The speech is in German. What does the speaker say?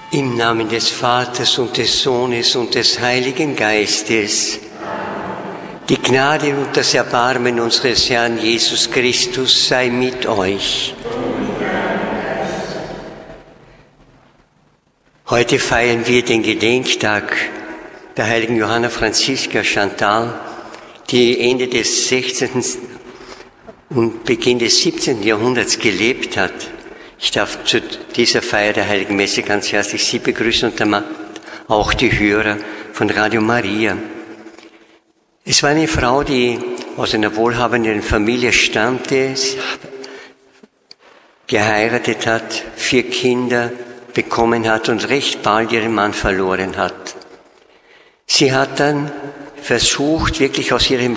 Im Namen des Vaters und des Sohnes und des Heiligen Geistes. Die Gnade und das Erbarmen unseres Herrn Jesus Christus sei mit euch. Heute feiern wir den Gedenktag der heiligen Johanna Franziska Chantal, die Ende des 16. und Beginn des 17. Jahrhunderts gelebt hat. Ich darf zu dieser Feier der Heiligen Messe ganz herzlich Sie begrüßen und auch die Hörer von Radio Maria. Es war eine Frau, die aus einer wohlhabenden Familie stammte, geheiratet hat, 4 Kinder bekommen hat und recht bald ihren Mann verloren hat. Sie hat dann versucht, wirklich aus ihrem